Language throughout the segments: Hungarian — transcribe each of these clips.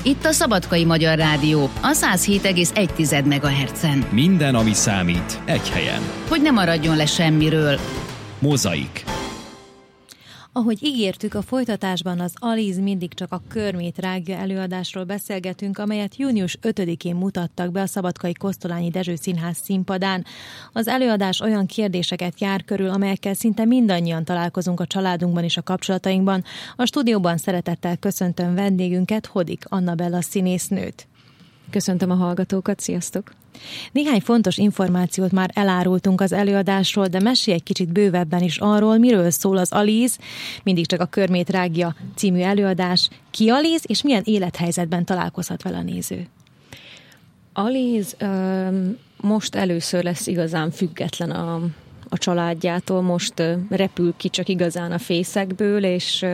Itt a Szabadkai Magyar Rádió, a 107,1 MHz-en. Minden, ami számít, egy helyen. Hogy ne maradjon le semmiről. Mozaik. Ahogy ígértük, a folytatásban az Aliz mindig csak a körmét rágja előadásról beszélgetünk, amelyet június 5-én mutattak be a Szabadkai Kosztolányi Dezső Színház színpadán. Az előadás olyan kérdéseket jár körül, amelyekkel szinte mindannyian találkozunk a családunkban és a kapcsolatainkban. A stúdióban szeretettel köszöntöm vendégünket, Hodik Annabella színésznőt. Köszöntöm a hallgatókat, sziasztok! Néhány fontos információt már elárultunk az előadásról, de mesélj egy kicsit bővebben is arról, miről szól az Aliz, mindig csak a körmét rágja című előadás. Ki Aliz, és milyen élethelyzetben találkozhat vele a néző? Aliz most először lesz igazán független a családjától, most repül ki csak igazán a fészekből, és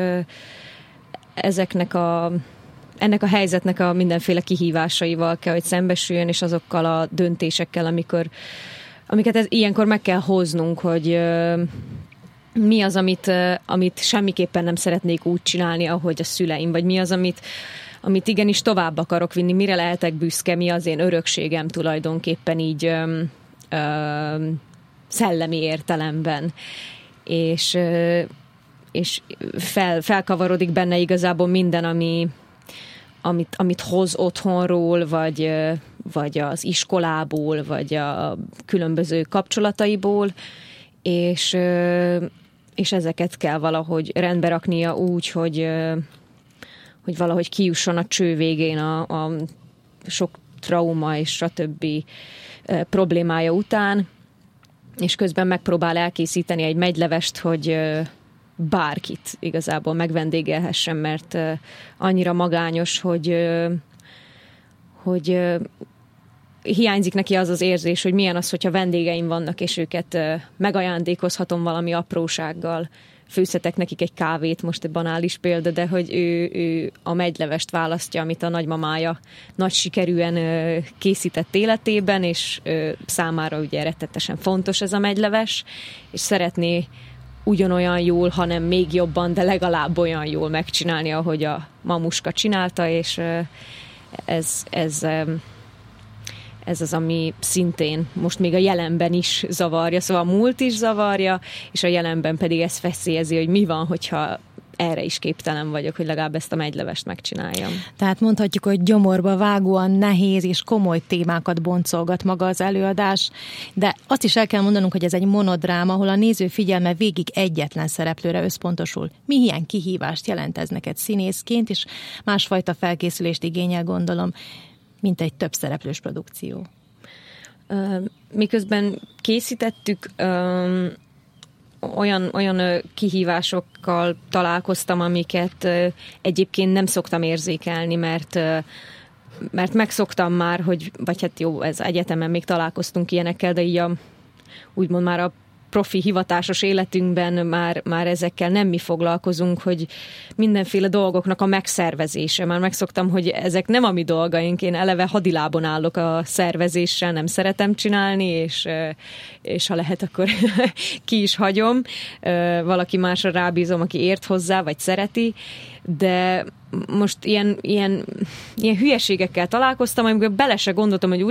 ennek a helyzetnek a mindenféle kihívásaival kell, hogy szembesüljön, és azokkal a döntésekkel, amiket ilyenkor meg kell hoznunk, hogy mi az, amit semmiképpen nem szeretnék úgy csinálni, ahogy a szüleim, vagy mi az, amit igenis tovább akarok vinni, mire lehetek büszke, mi az én örökségem tulajdonképpen így szellemi értelemben. És felkavarodik benne igazából minden, amit hoz otthonról, vagy az iskolából, vagy a különböző kapcsolataiból, és ezeket kell valahogy rendbe raknia úgy, hogy valahogy kijusson a cső végén a sok trauma és stb. Problémája után, és közben megpróbál elkészíteni egy megylevest, hogy bárkit igazából megvendégelhessen, mert annyira magányos, hogy hiányzik neki az az érzés, hogy milyen az, hogyha vendégeim vannak, és őket megajándékozhatom valami aprósággal. Főzhetek nekik egy kávét, most egy banális példa, de hogy ő a megylevest választja, amit a nagymamája nagy sikerűen készített életében, és számára ugye rettetesen fontos ez a megleves, és szeretné ugyanolyan jól, hanem még jobban, de legalább olyan jól megcsinálni, ahogy a mamuska csinálta, és ez az, ami szintén most még a jelenben is zavarja, szóval a múlt is zavarja, és a jelenben pedig ez feszélyezi, hogy mi van, hogyha erre is képtelen vagyok, hogy legalább ezt a megylevest megcsináljam. Tehát mondhatjuk, hogy gyomorba vágóan nehéz és komoly témákat boncolgat maga az előadás, de azt is el kell mondanunk, hogy ez egy monodráma, ahol a néző figyelme végig egyetlen szereplőre összpontosul. Milyen kihívást jelent ez neked színészként, és másfajta felkészülést igényel, gondolom, mint egy több szereplős produkció? Miközben készítettük, olyan kihívásokkal találkoztam, amiket egyébként nem szoktam érzékelni, mert megszoktam már, vagy hát jó, ez egyetemen még találkoztunk ilyenekkel, de így úgymond már a profi hivatásos életünkben már ezekkel nem mi foglalkozunk, hogy mindenféle dolgoknak a megszervezése. Már megszoktam, hogy ezek nem a mi dolgaink, én eleve hadilábon állok a szervezéssel, nem szeretem csinálni, és ha lehet, akkor ki is hagyom. Valaki másra rábízom, aki ért hozzá, vagy szereti, de most ilyen hülyeségekkel találkoztam, amikor bele se gondoltam, hogy